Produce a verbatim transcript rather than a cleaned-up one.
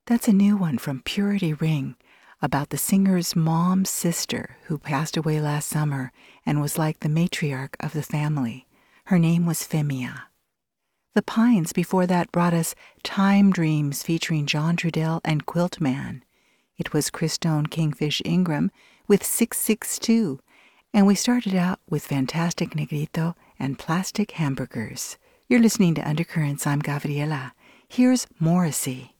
That's a new one from Purity Ring about the singer's mom's sister who passed away last summer and was like the matriarch of the family. Her name was Phemia. The Pines before that brought us Time Dreams featuring John Trudell and Quiltman. It was Christone Kingfish Ingram with six six two, and we started out with Fantastic Negrito and Plastic Hamburgers. You're listening to Undercurrents. I'm Gabriela. Here's Morrissey.